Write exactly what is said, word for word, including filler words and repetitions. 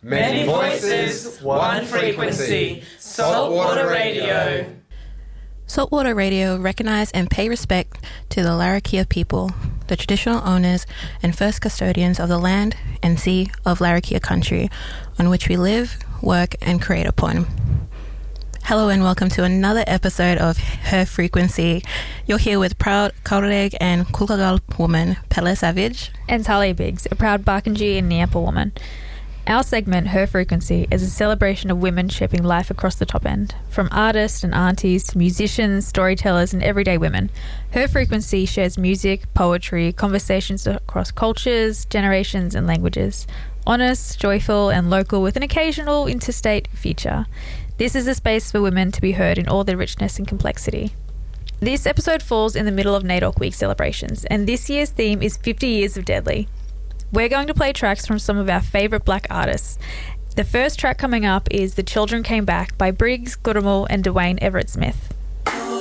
Many voices, one frequency. Saltwater Radio. Saltwater Radio recognise and pay respect to the Larrakia people, the traditional owners and first custodians of the land and sea of Larrakia country, on which we live, work and create upon. Hello and welcome to another episode of Her Frequency. You're here with proud Kaureg and Kulkagal woman, Pele Savage. And Tali Biggs, a proud Barkindji and Niapa woman. Our segment, Her Frequency, is a celebration of women shaping life across the top end. From artists and aunties to musicians, storytellers and everyday women. Her Frequency shares music, poetry, conversations across cultures, generations and languages. Honest, joyful and local with an occasional interstate feature. This is a space for women to be heard in all their richness and complexity. This episode falls in the middle of NAIDOC Week celebrations, and this year's theme is fifty years of Deadly. We're going to play tracks from some of our favourite black artists. The first track coming up is The Children Came Back by Briggs, Gurumul and Dwayne Everett Smith.